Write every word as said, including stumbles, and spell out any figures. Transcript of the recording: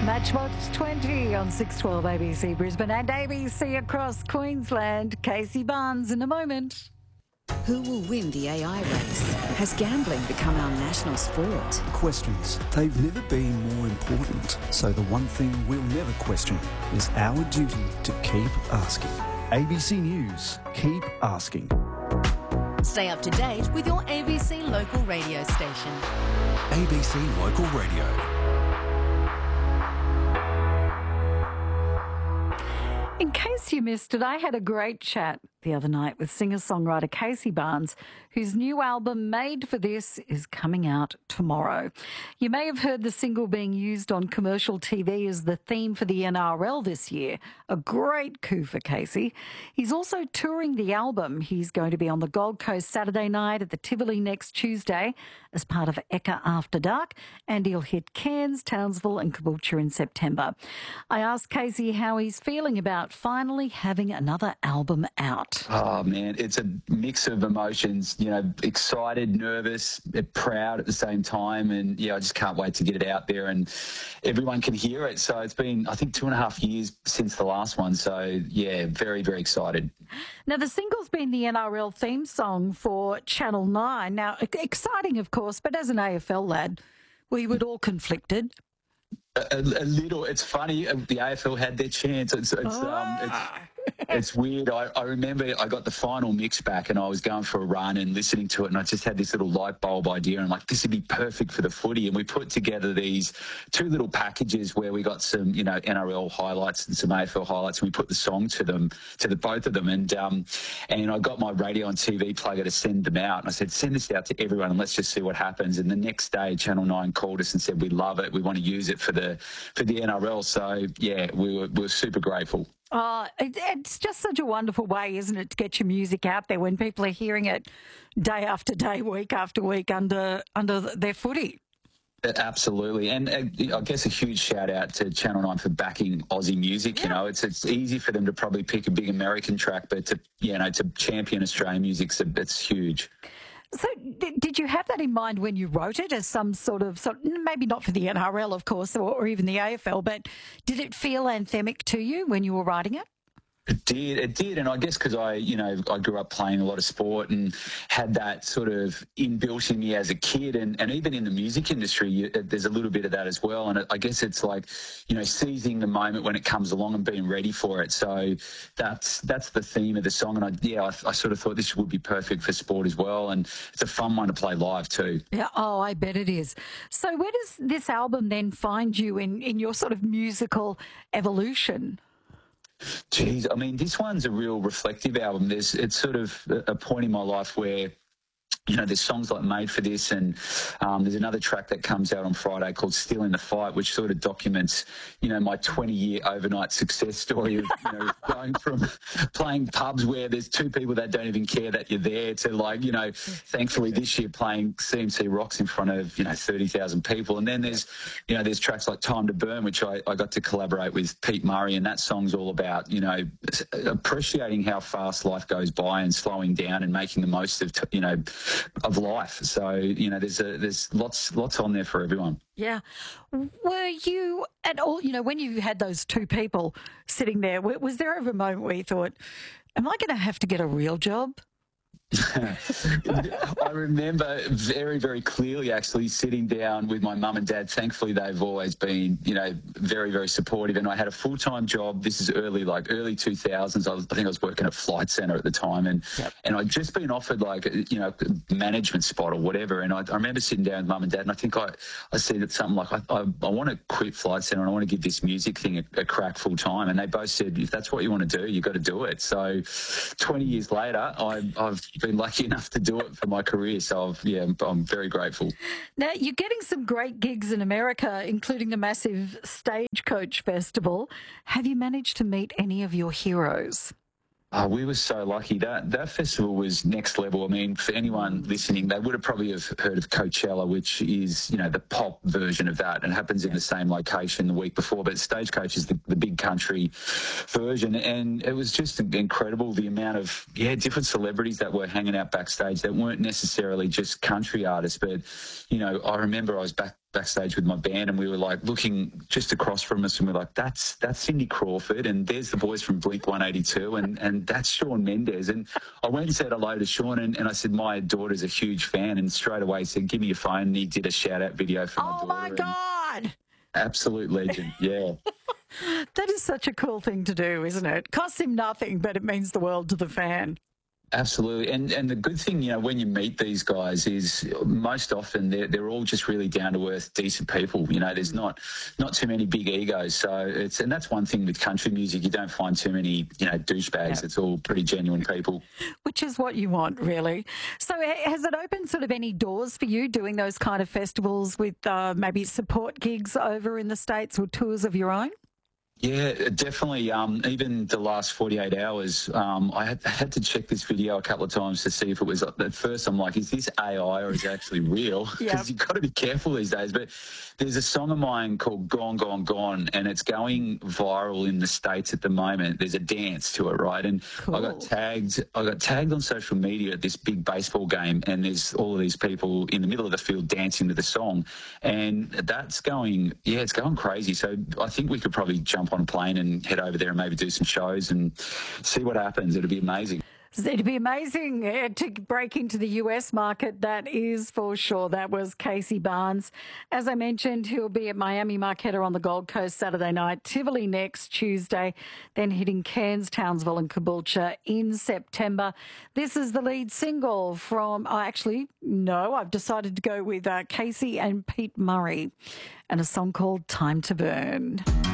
Matchbox twenty on six twelve A B C Brisbane and A B C across Queensland. Casey Barnes in a moment. Who will win the A I race? Has gambling become our national sport? Questions. They've never been more important. So the one thing we'll never question is our duty to keep asking. A B C News. Keep asking. Stay up to date with your A B C local radio station. A B C Local Radio. In case you missed it, I had a great chat the other night with singer-songwriter Casey Barnes, whose new album, Made for This, is coming out tomorrow. You may have heard the single being used on commercial T V as the theme for the N R L this year. A great coup for Casey. He's also touring the album. He's going to be on the Gold Coast Saturday night, at the Tivoli next Tuesday as part of Ekka After Dark, and he'll hit Cairns, Townsville and Caboolture in September. I asked Casey how he's feeling about finally having another album out. Oh, man, it's a mix of emotions, you know, excited, nervous, proud at the same time. And, yeah, I just can't wait to get it out there and everyone can hear it. So it's been, I think, two and a half years since the last one. So, yeah, very, very excited. Now, the single's been the N R L theme song for Channel nine. Now, exciting, of course, but as an A F L lad, we were all conflicted. A, a, a little. It's funny. The A F L had their chance. It's, it's, oh. um, it's It's weird. I, I remember I got the final mix back and I was going for a run and listening to it, and I just had this little light bulb idea, and I'm like, this would be perfect for the footy. And we put together these two little packages where we got some, you know, N R L highlights and some A F L highlights, and we put the song to them, to the both of them. And um, and I got my radio and T V plugger to send them out, and I said, send this out to everyone and let's just see what happens. And the next day, Channel nine called us and said, we love it, we want to use it for the for the N R L. So yeah, we were we were super grateful. Oh, it, it's just such a wonderful way, isn't it, to get your music out there when people are hearing it day after day, week after week under under their footy. Absolutely. And uh, I guess a huge shout out to Channel nine for backing Aussie music. Yeah. You know, it's it's easy for them to probably pick a big American track, but to, you know, to champion Australian music, so it's huge. So did you have that in mind when you wrote it as some sort of, sort maybe not for the N R L, of course, or, or even the A F L, but did it feel anthemic to you when you were writing it? It did, it did, and I guess because I, you know, I grew up playing a lot of sport and had that sort of inbuilt in me as a kid, and, and even in the music industry, you, there's a little bit of that as well. And I guess it's like, you know, seizing the moment when it comes along and being ready for it. So that's that's the theme of the song, and I, yeah, I, I sort of thought this would be perfect for sport as well, and it's a fun one to play live too. Yeah, oh, I bet it is. So where does this album then find you in in your sort of musical evolution? Geez, I mean, this one's a real reflective album. There's, it's sort of a point in my life where, you know, there's songs like Made for This, and um, there's another track that comes out on Friday called Still in the Fight, which sort of documents, you know, my twenty-year overnight success story of, you know, going from playing pubs where there's two people that don't even care that you're there to, like, you know, thankfully this year playing C M C Rocks in front of, you know, thirty thousand people. And then there's, you know, there's tracks like Time to Burn, which I, I got to collaborate with Pete Murray, and that song's all about, you know, appreciating how fast life goes by and slowing down and making the most of, you know, of life. So, you know, there's a, there's lots lots on there for everyone. Yeah. Were you at all, you know, when you had those two people sitting there, was there ever a moment where you thought, am I going to have to get a real job? I remember very, very clearly actually sitting down with my mum and dad. Thankfully, they've always been, you know, very, very supportive. And I had a full-time job. This is early, like early two thousands. I, was, I think I was working at Flight Centre at the time. And yep. and I'd just been offered like, you know, a management spot or whatever. And I, I remember sitting down with mum and dad, and I think I, I said something like, I, I, I want to quit Flight Centre and I want to give this music thing a, a crack full-time. And they both said, if that's what you want to do, you've got to do it. So twenty years later, I, I've been lucky enough to do it for my career, so I've, yeah, I'm very grateful. Now, you're getting some great gigs in America, including the massive Stagecoach Festival. Have you managed to meet any of your heroes? Oh, we were so lucky. That that festival was next level. I mean, for anyone listening, they would have probably have heard of Coachella, which is, you know, the pop version of that, and happens in the same location the week before. But Stagecoach is the, the big country version, and it was just incredible, the amount of, yeah, different celebrities that were hanging out backstage that weren't necessarily just country artists. But, you know, I remember I was back backstage with my band, and we were like looking just across from us, and we're like, that's that's Cindy Crawford, and there's the boys from Blink one eighty-two, and and that's Shawn Mendes. And I went and said hello to Shawn, and, and I said, my daughter's a huge fan, and straight away said, give me your phone. And he did a shout out video for my Oh, daughter. my God. Absolute legend, yeah. That is such a cool thing to do, isn't it? Costs him nothing, but it means the world to the fan. Absolutely. And and the good thing, you know, when you meet these guys is most often they're, they're all just really down-to-earth, decent people. You know, there's not not too many big egos. So it's, and that's one thing with country music. You don't find too many, you know, douchebags. Yeah. It's all pretty genuine people. Which is what you want, really. So has it opened sort of any doors for you doing those kind of festivals with uh, maybe support gigs over in the States or tours of your own? Yeah, definitely. Um, even the last forty-eight hours, um, I had, I had to check this video a couple of times to see if it was, at first I'm like, is this A I or is it actually real? Because Yep. you've got to be careful these days. But there's a song of mine called Gone, Gone, Gone, and it's going viral in the States at the moment. There's a dance to it, right? And Cool. I got tagged, I got tagged on social media at this big baseball game, and there's all of these people in the middle of the field dancing to the song. And that's going, yeah, it's going crazy. So I think we could probably jump on a plane and head over there and maybe do some shows and see what happens. It'll be amazing. It'd be amazing uh, to break into the U S market, that is for sure. That was Casey Barnes. As I mentioned, he'll be at Miami Marquetta on the Gold Coast Saturday night, Tivoli next Tuesday, then hitting Cairns, Townsville and Caboolture in September. This is the lead single from, oh, actually, no, I've decided to go with uh, Casey and Pete Murray and a song called Time to Burn.